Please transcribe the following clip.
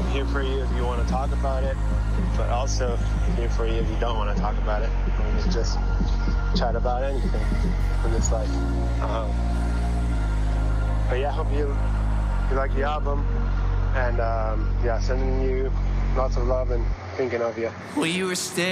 here for you if you want to talk about it, but also here for you if you don't want to talk about it. We can just chat about anything in this life. But yeah, I hope you like the album, and yeah, sending you lots of love and thinking of you. Well, you were